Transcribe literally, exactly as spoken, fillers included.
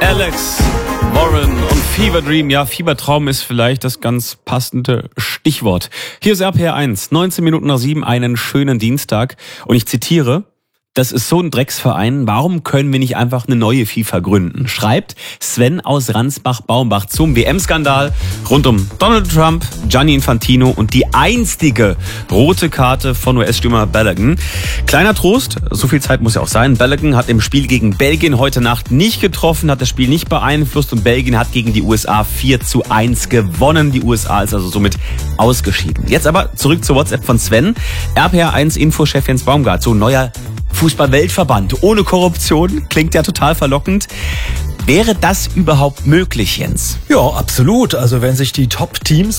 Alex Warren und Fever Dream. Ja, Fiebertraum ist vielleicht das ganz passende Stichwort. Hier ist R P R eins, neunzehn Minuten nach sieben, einen schönen Dienstag. Und ich zitiere: Das ist so ein Drecksverein, warum können wir nicht einfach eine neue FIFA gründen? Schreibt Sven aus Ransbach-Baumbach zum W M-Skandal rund um Donald Trump, Gianni Infantino und die einstige rote Karte von U S-Stürmer Balogun. Kleiner Trost, so viel Zeit muss ja auch sein. Balogun hat im Spiel gegen Belgien heute Nacht nicht getroffen, hat das Spiel nicht beeinflusst und Belgien hat gegen die U S A vier zu eins gewonnen. Die U S A ist also somit ausgeschieden. Jetzt aber zurück zur WhatsApp von Sven. R P R eins Infochef Jens Baumgart, so neuer Fußball-Weltverband ohne Korruption, klingt ja total verlockend. Wäre das überhaupt möglich, Jens? Ja, absolut. Also wenn sich die Top-Teams